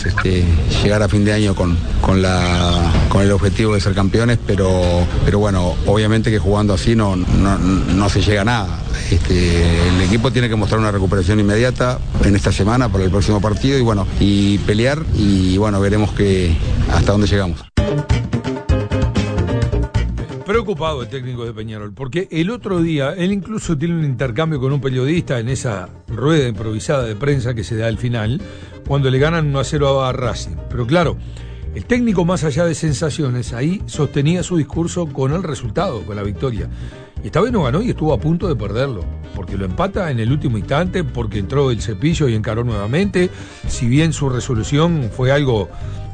queremos llegar a fin de año con el objetivo de ser campeones, pero bueno, obviamente que jugando así no se llega a nada. El equipo tiene que mostrar una recuperación inmediata en esta semana para el próximo partido y pelear y veremos hasta dónde llegamos. Preocupado el técnico de Peñarol, porque el otro día él incluso tiene un intercambio con un periodista en esa rueda improvisada de prensa que se da al final, cuando le ganan 1-0 a Racing. Pero claro, el técnico, más allá de sensaciones, ahí sostenía su discurso con el resultado, con la victoria. Y esta vez no ganó y estuvo a punto de perderlo, porque lo empata en el último instante, porque entró el Cepillo y encaró nuevamente. Si bien su resolución fue algo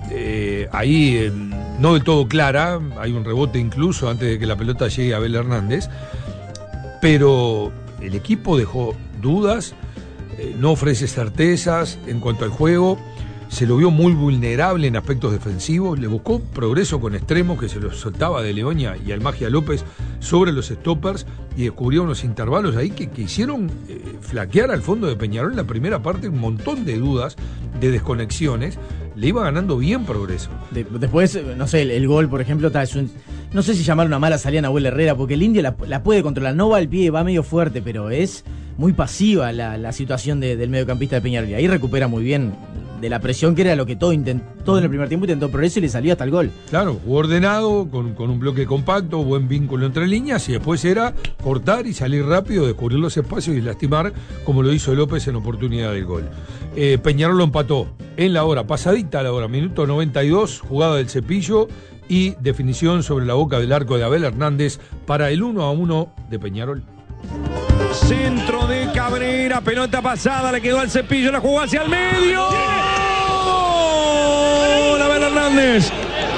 no del todo clara, hay un rebote incluso antes de que la pelota llegue a Abel Hernández, pero el equipo dejó dudas, no ofrece certezas en cuanto al juego. Se lo vio muy vulnerable en aspectos defensivos, le buscó progreso con extremos que se los soltaba de Leoña y al Magia López sobre los stoppers y descubrió unos intervalos ahí que hicieron flaquear al fondo de Peñarol en la primera parte, un montón de dudas, de desconexiones. Le iba ganando bien progreso. Después, no sé, el gol, por ejemplo, no sé si llamar una mala salida a Nahuel Herrera, porque el Indio la puede controlar, no va al pie, va medio fuerte, pero es muy pasiva la situación del mediocampista de Peñarol, y ahí recupera muy bien de la presión, que era lo que todo en el primer tiempo intentó progreso y le salió hasta el gol. Claro, jugó ordenado, con un bloque compacto, buen vínculo entre líneas, y después era cortar y salir rápido, descubrir los espacios y lastimar, como lo hizo López en oportunidad del gol. Peñarol lo empató en la hora, pasadita la hora, minuto 92, jugada del Cepillo y definición sobre la boca del arco de Abel Hernández para el 1-1 de Peñarol. Centro de Cabrera, pelota pasada, le quedó al Cepillo, la jugó hacia el medio. ¡Gol! Abel Hernández.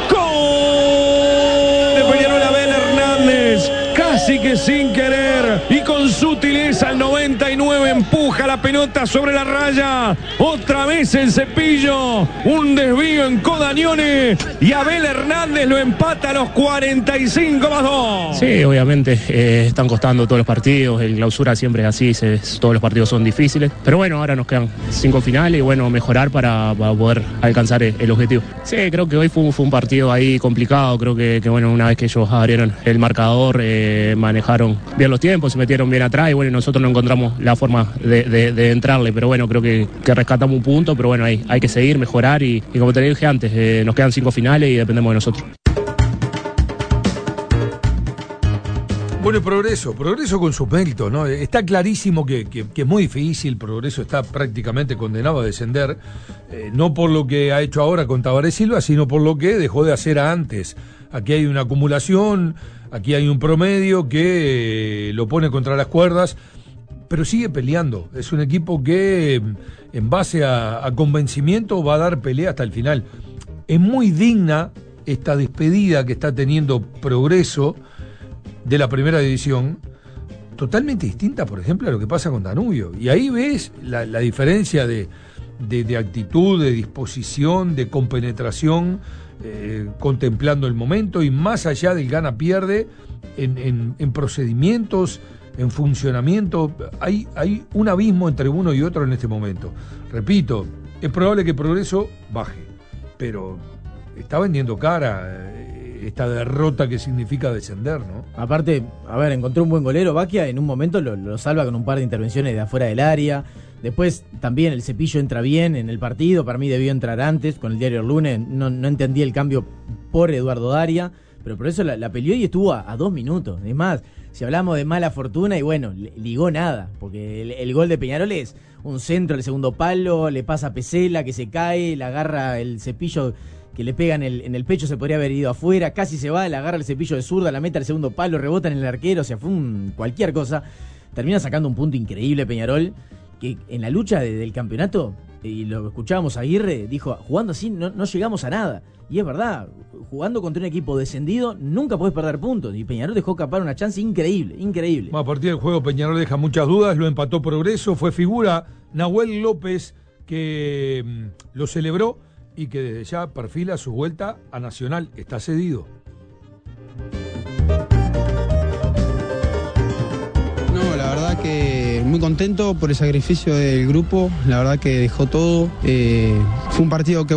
¡Gol! De Peñarol, Abel Hernández. Casi que sin querer y con sutileza al 99 empuja la pelota sobre la raya. Otra vez el Cepillo, un desvío en Codañone y Abel Hernández lo empata a los 45+2. Sí, obviamente están costando todos los partidos, el clausura siempre es así, todos los partidos son difíciles, pero bueno, ahora nos quedan 5 finales y mejorar para poder alcanzar el objetivo. Sí, creo que hoy fue un partido ahí complicado, creo que una vez que ellos abrieron el marcador, manejaron bien los tiempos, se metieron bien atrás y nosotros no encontramos la forma de entrarle, pero creo que rescatamos un punto, pero hay que seguir, mejorar y como te dije antes, nos quedan 5 finales y dependemos de nosotros. Bueno, Progreso con sus méritos, ¿no? Está clarísimo que es muy difícil, Progreso está prácticamente condenado a descender, no por lo que ha hecho ahora con Tabaré Silva, sino por lo que dejó de hacer antes. Aquí hay una acumulación, aquí hay un promedio que lo pone contra las cuerdas, pero sigue peleando. Es un equipo que, en base a convencimiento, va a dar pelea hasta el final. Es muy digna esta despedida que está teniendo Progreso de la primera división, totalmente distinta, por ejemplo, a lo que pasa con Danubio. Y ahí ves la diferencia de actitud, de disposición, de compenetración, contemplando el momento y más allá del gana-pierde en procedimientos, en funcionamiento. Hay un abismo entre uno y otro en este momento. Repito, es probable que Progreso baje, pero está vendiendo cara esta derrota que significa descender, ¿no? Aparte, encontró un buen golero, Baquia, en un momento lo salva con un par de intervenciones de afuera del área. Después también el Cepillo entra bien en el partido, para mí debió entrar antes, con el diario El Lunes, no entendí el cambio por Eduardo Daria, pero por eso la peleó y estuvo a 2 minutos. Es más, si hablamos de mala fortuna, y ligó nada, porque el gol de Peñarol es un centro al segundo palo, le pasa a Pesela que se cae, la agarra el Cepillo que le pega en el pecho, se podría haber ido afuera, casi se va, le agarra el Cepillo de zurda, la mete al segundo palo, rebota en el arquero, o sea, fue cualquier cosa. Termina sacando un punto increíble Peñarol, que en la lucha del campeonato, y lo escuchábamos a Aguirre, dijo, jugando así no llegamos a nada. Y es verdad, jugando contra un equipo descendido nunca podés perder puntos, y Peñarol dejó escapar una chance increíble. A partir del juego Peñarol deja muchas dudas, lo empató Progreso, fue figura Nahuel López que lo celebró y que desde ya perfila su vuelta a Nacional, está cedido. No, la verdad que muy contento por el sacrificio del grupo, la verdad que dejó todo, fue un partido que